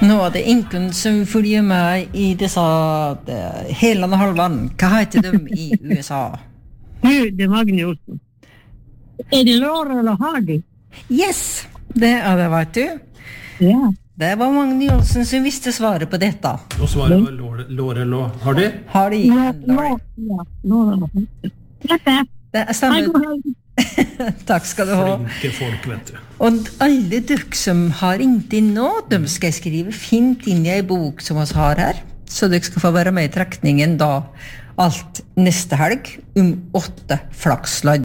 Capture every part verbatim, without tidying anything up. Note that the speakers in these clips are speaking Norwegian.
Nå er det ingen som følger med I disse hele halvan. Hva heter de I USA? Nu, det är Magne Olsson. Är det Laura eller Hardy? Yes, det er det, vet du. Ja. Det var Magne Olsen som visste svaret på dette. Og svaret var Laura, Laura eller Hardy? Hardy Ja, and Laurie. ja, Laura eller Hardy. Dette. Det stemmer. Takk skal du ha. Flinke folk, vet du. Og alle dere som har ringt inn nå, de skal jeg skrive fint inn I en bok som vi har her, så dere skal få være med I trekningen da alt neste helg om åtte flakslodd.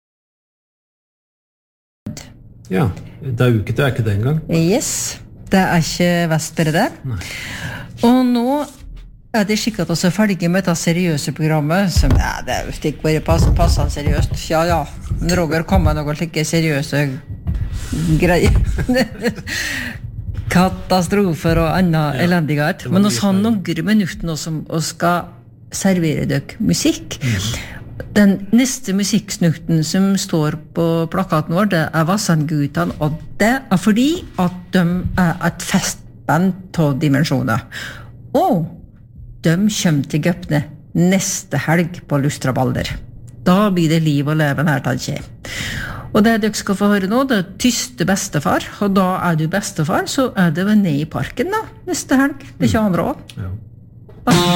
Ja, det er uke til, er ikke det engang. Yes, det er ikke vest bare det. Nei. Og nå er det skikkert også ferdig med dette seriøse programmet, som ja, det er jo ikke bare passer, passer seriøst. Ja, ja, men Roger kommer noen slike seriøse greier. Katastrofer og annen Ja, elendighet. det var Men mye vi har feil. noen minutter nå som vi skal servere dere musikk. Den neste musikksnukten som står på plakaten vår, det er Vassandgutan, og det er fordi at de er et festband av dimensjoner. Og de kommer til Gøpne neste helg på Lustrabalder. Da blir det liv og leven her til skje. Og det dere skal få høre nå, det er tyste bestefar, og da er du bestefar, så er det vel ned I parken da, neste helg. Det kommer bra. Ja.